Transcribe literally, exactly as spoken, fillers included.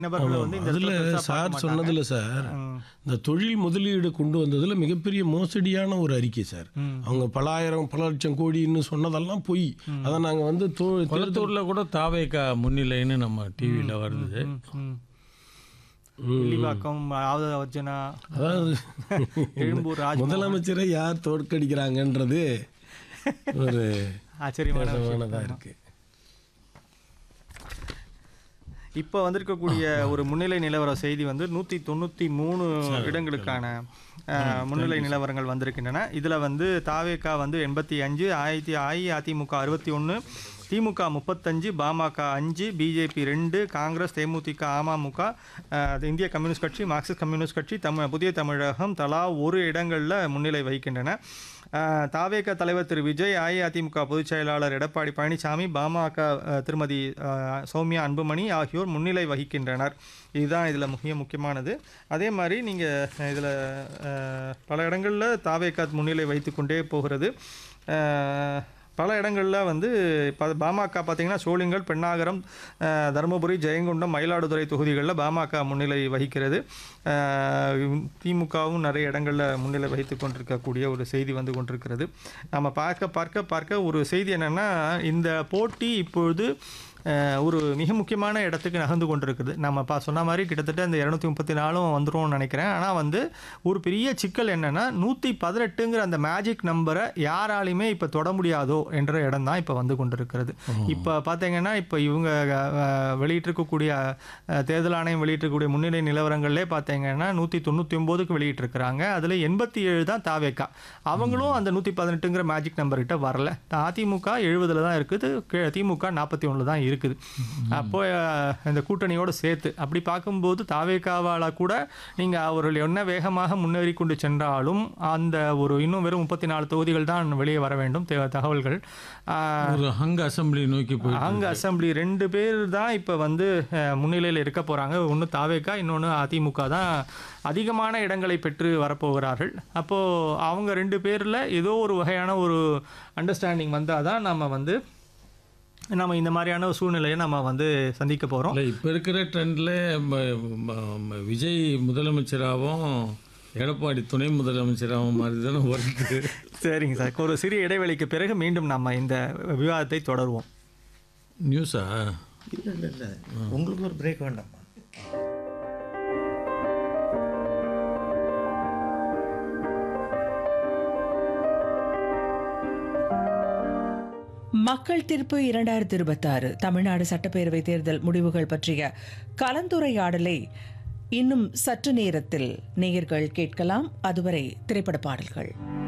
நபர்கள் வந்து இந்த அதில் இடத்துல பெருசா பார்க்க சார் மாட்டாங்க. சொன்னதில் சார் ம். இந்த தொழில் முதலீடு கொண்டு வந்ததில் மிகப்பெரிய மோசடியான ஒரு அறிக்கை சார். ம். அவங்க பல ஆயிரம் பல லட்சம் கோடின்னு சொன்னதெல்லாம் பொய். அதை நாங்கள் வந்து தோ- தேர்தல் கொளத்தூரில் கூட தாவேக்கா முன்னிலைன்னு நம்ம டிவியில் வருது. ம், ம். வில்லிவாக்கம் ஆவத அர்ஜுனா அதாவது எழும்பூர் ராஜ் முதலமைச்சரை யார் தோற்கடிக்கிறாங்கன்றது ஒரு ஆச்சரியமான விஷயம். விசேஷமானதாக இருக்கு. இப்போ வந்திருக்கக்கூடிய ஒரு முன்னிலை நிலவர செய்தி வந்து நூற்றி தொண்ணூற்றி மூணு இடங்களுக்கான அஹ், முன்னிலை நிலவரங்கள் வந்திருக்கின்றன. இதில் வந்து தாவேகா வந்து எண்பத்தி அஞ்சு ஆயிரத்தி அஇஅதிமுக அறுபத்தி ஒன்று, திமுக முப்பத்தஞ்சு, பாமக அஞ்சு, பிஜேபி ரெண்டு, காங்கிரஸ், தேமுதிக, அமமுக, அஹ், இந்திய கம்யூனிஸ்ட் கட்சி, மார்க்சிஸ்ட் கம்யூனிஸ்ட் கட்சி, தமிழ் புதிய தமிழகம் தலா ஒரு இடங்களில் முன்னிலை வகிக்கின்றன. அஹ், தாவேகா தலைவர் திரு விஜய், அஇஅதிமுக பொதுச் செயலாளர் எடப்பாடி பழனிசாமி, பாமக அஹ், திருமதி அஹ், சௌமியா அன்புமணி ஆகியோர் முன்னிலை வகிக்கின்றனர். இதுதான் இதில் முக்கிய முக்கியமானது. அதே மாதிரி நீங்கள் இதில் பல இடங்களில் தாவேகா முன்னிலை வைத்து கொண்டே போகிறது. அஹ், பல இடங்களில் வந்து ப பாமக பார்த்திங்கன்னா சோளிங்கல், பெண்ணாகரம், அஹ், தருமபுரி, ஜெயங்கொண்டம், மயிலாடுதுறை தொகுதிகளில் பாமக முன்னிலை வகிக்கிறது. அஹ், திமுகவும் நிறைய இடங்களில் முன்னிலை வகித்து கொண்டிருக்கக்கூடிய ஒரு செய்தி வந்து கொண்டிருக்கிறது. நம்ம பார்க்க பார்க்க பார்க்க ஒரு செய்தி என்னென்னா, இந்த போட்டி இப்பொழுது அஹ், ஒரு மிக முக்கியமான இடத்துக்கு நகர்ந்து கொண்டிருக்குது. நம்ம பா சொன்ன மாதிரி கிட்டத்தட்ட இந்த இரநூத்தி முப்பத்தி நாலும் வந்துரும்னு நினைக்கிறேன். ஆனால் வந்து ஒரு பெரிய சிக்கல் என்னென்னா, நூற்றி பதினெட்டுங்கிற அந்த மேஜிக் நம்பரை யாராலையுமே இப்போ தொட முடியாதோ என்ற இடம் தான் இப்போ வந்து கொண்டிருக்கிறது. இப்போ பார்த்தீங்கன்னா இப்போ இவங்க அஹ், வெளியிட்டிருக்கக்கூடிய அஹ், தேர்தல் ஆணையம் வெளியிட்டிருக்கக்கூடிய முன்னிலை நிலவரங்கள்லே பார்த்தீங்கன்னா நூற்றி தொண்ணூற்றி ஒம்போதுக்கு வெளியிட்டிருக்கிறாங்க. அதில் எண்பத்தி ஏழு தான் தாவேக்கா. அவங்களும் அந்த நூற்றி பதினெட்டுங்கிற மேஜிக் நம்பர்கிட்ட வரல. அதிமுக எழுபதில் தான் இருக்குது, கே- திமுக நாற்பத்தி ஒன்றில் தான் இருக்குது. அப்போ அஹ், இந்த கூட்டணியோடு சேர்த்து அப்படி பார்க்கும்போது தாவேக்காவால் கூட நீங்கள் அவர்கள் என்ன வேகமாக முன்னேறி கொண்டு சென்றாலும் அந்த ஒரு இன்னும் வெறும் முப்பத்தி நாலு தொகுதிகள் தான் வெளியே வர வேண்டும் தே- தகவல்கள். அஹ், ஒரு ஹங் அசம்பிளி நோக்கி போய் அங்க அசம்பிளி ரெண்டு பேர் தான் இப்போ வந்து அஹ், முன்னிலையில் இருக்க போகிறாங்க. ஒன்று தாவேக்கா, இன்னொன்று அதிமுக தான் அதிகமான இடங்களை பெற்று வரப்போகிறார்கள். அப்போது அவங்க ரெண்டு பேரில் ஏதோ ஒரு வகையான ஒரு அண்டர்ஸ்டாண்டிங் வந்தால் தான் நம்ம வந்து நம்ம இந்த மாதிரியான ஒரு சூழ்நிலையை நம்ம வந்து சந்திக்க போகிறோம். இல்லை, இப்போ இருக்கிற ட்ரெண்டில் விஜய் முதலமைச்சராகவும் எடப்பாடி துணை முதலமைச்சராகவும் மாதிரி தானே வருது. சரிங்க சார், ஒரு சிறிய இடைவெளிக்கு பிறகு மீண்டும் நம்ம இந்த விவாதத்தை தொடருவோம். நியூஸா? இல்லை இல்லை இல்லை உங்களுக்கு ஒரு பிரேக் வேண்டாமா? மக்கள் தீர்ப்பு இரண்டாயிரத்தி இருபத்தி ஆறு தமிழ்நாடு சட்டப்பேரவை தேர்தல் முடிவுகள் பற்றிய கலந்துரையாடலை இன்னும் சற்று நேரத்தில் நேயர்கள் கேட்கலாம். அதுவரை திரைப்பட பாடல்கள்.